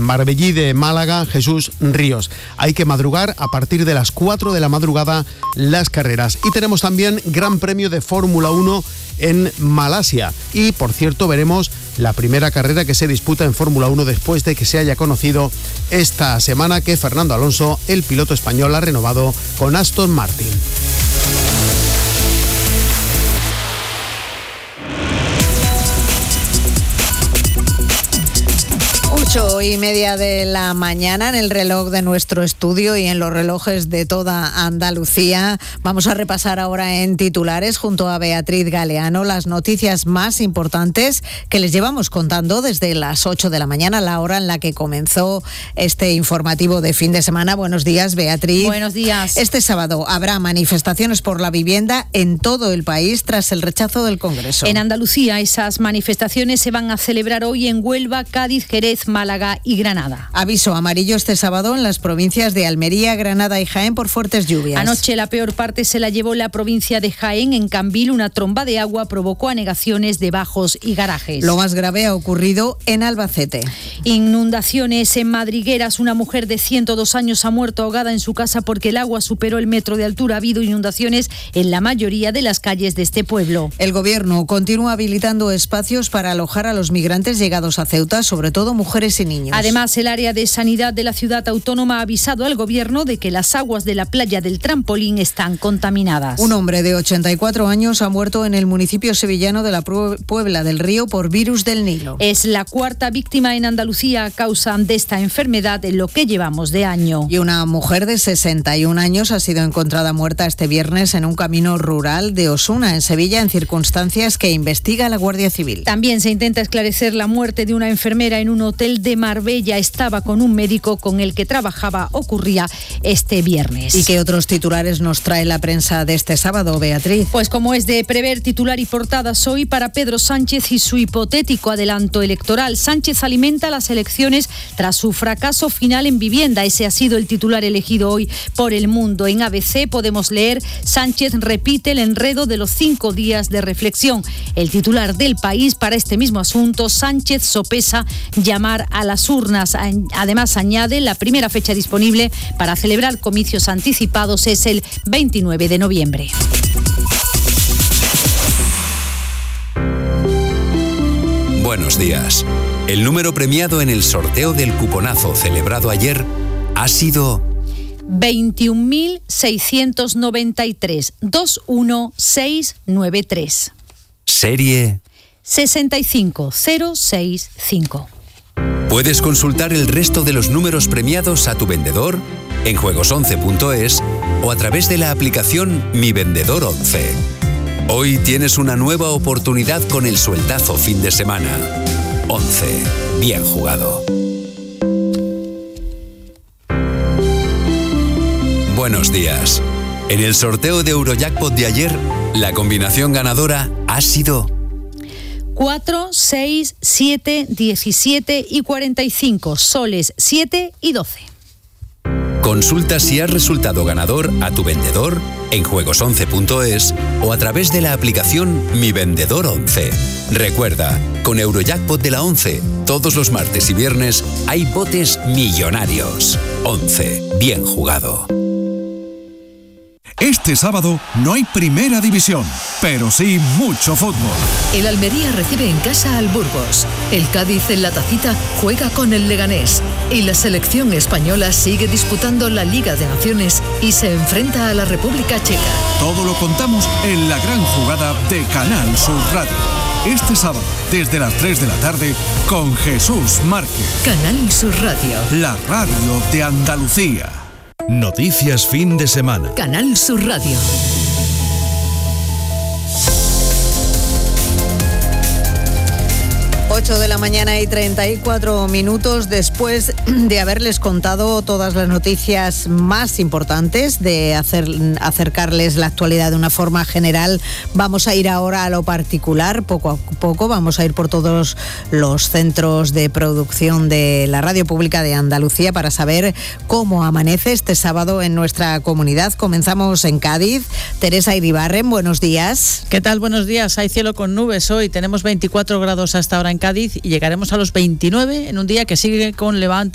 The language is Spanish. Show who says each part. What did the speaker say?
Speaker 1: Marbellí de Málaga, Jesús Ríos. Hay que madrugar a partir de las 4 de la madrugada las carreras. Y tenemos también Gran Premio de Fórmula 1 en Malasia. Y, por cierto, veremos la primera carrera que se disputa en Fórmula 1 después de que se haya conocido esta semana que Fernando Alonso, el piloto español, ha renovado con Aston Martin.
Speaker 2: Ocho y media de la mañana en el reloj de nuestro estudio y en los relojes de toda Andalucía. Vamos a repasar ahora en titulares junto a Beatriz Galeano las noticias más importantes que les llevamos contando desde las 8 de la mañana, la hora en la que comenzó este informativo de fin de semana. Buenos días, Beatriz.
Speaker 3: Buenos días.
Speaker 2: Este sábado habrá manifestaciones por la vivienda en todo el país tras el rechazo del Congreso.
Speaker 3: En Andalucía, esas manifestaciones se van a celebrar hoy en Huelva, Cádiz, Jerez, Málaga y Granada.
Speaker 2: Aviso amarillo este sábado en las provincias de Almería, Granada y Jaén por fuertes lluvias.
Speaker 3: Anoche la peor parte se la llevó la provincia de Jaén. En Cambil, una tromba de agua provocó anegaciones de bajos y garajes.
Speaker 2: Lo más grave ha ocurrido en Albacete.
Speaker 3: Inundaciones en Madrigueras. Una mujer de 102 años ha muerto ahogada en su casa porque el agua superó el metro de altura. Ha habido inundaciones en la mayoría de las calles de este pueblo.
Speaker 2: El Gobierno continúa habilitando espacios para alojar a los migrantes llegados a Ceuta, sobre todo mujeres y niños.
Speaker 3: Además, el área de sanidad de la ciudad autónoma ha avisado al Gobierno de que las aguas de la playa del Trampolín están contaminadas.
Speaker 2: Un hombre de 84 años ha muerto en el municipio sevillano de la Puebla del Río por virus del Nilo.
Speaker 3: Es la cuarta víctima en Andalucía a causa de esta enfermedad en lo que llevamos de año.
Speaker 2: Y una mujer de 61 años ha sido encontrada muerta este viernes en un camino rural de Osuna, en Sevilla, en circunstancias que investiga la Guardia Civil.
Speaker 3: También se intenta esclarecer la muerte de una enfermera en un hotel de Marbella. Estaba con un médico con el que trabajaba, ocurría este viernes.
Speaker 2: ¿Y qué otros titulares nos trae la prensa de este sábado, Beatriz?
Speaker 3: Pues como es de prever, titular y portadas hoy para Pedro Sánchez y su hipotético adelanto electoral. Sánchez alimenta las elecciones tras su fracaso final en vivienda. Ese ha sido el titular elegido hoy por El Mundo. En ABC podemos leer: Sánchez repite el enredo de los 5 días de reflexión. El titular del País para este mismo asunto: Sánchez sopesa llamar a las urnas. Además, añade, la primera fecha disponible para celebrar comicios anticipados es el 29 de noviembre.
Speaker 4: Buenos días. El número premiado en el sorteo del cuponazo celebrado ayer ha sido
Speaker 3: 21.693 21693.
Speaker 4: Serie
Speaker 3: 65065.
Speaker 4: Puedes consultar el resto de los números premiados a tu vendedor en juegos11.es o a través de la aplicación Mi Vendedor 11. Hoy tienes una nueva oportunidad con el sueldazo fin de semana. 11. Bien jugado. Buenos días. En el sorteo de Eurojackpot de ayer, la combinación ganadora ha sido
Speaker 3: 4, 6, 7, 17 y 45, soles 7 y 12.
Speaker 4: Consulta si has resultado ganador a tu vendedor en juegos11.es o a través de la aplicación Mi Vendedor 11. Recuerda, con Eurojackpot de la 11, todos los martes y viernes hay botes millonarios. 11. Bien jugado.
Speaker 5: Este sábado no hay primera división, pero sí mucho fútbol.
Speaker 6: El Almería recibe en casa al Burgos. El Cádiz en la Tacita juega con el Leganés. Y la selección española sigue disputando la Liga de Naciones y se enfrenta a la República Checa.
Speaker 5: Todo lo contamos en la gran jugada de Canal Sur Radio. Este sábado, desde las 3 de la tarde, con Jesús Márquez.
Speaker 6: Canal Sur Radio.
Speaker 5: La radio de Andalucía.
Speaker 7: Noticias fin de semana.
Speaker 6: Canal Sur Radio.
Speaker 2: 8 de la mañana y 34 minutos después de haberles contado todas las noticias más importantes, de acercarles la actualidad de una forma general. Vamos a ir ahora a lo particular, poco a poco. Vamos a ir por todos los centros de producción de la Radio Pública de Andalucía para saber cómo amanece este sábado en nuestra comunidad. Comenzamos en Cádiz. Teresa Iribarren, buenos días.
Speaker 8: ¿Qué tal? Buenos días. Hay cielo con nubes hoy. Tenemos 24 grados hasta ahora en Cádiz y llegaremos a los 29 en un día que sigue con levante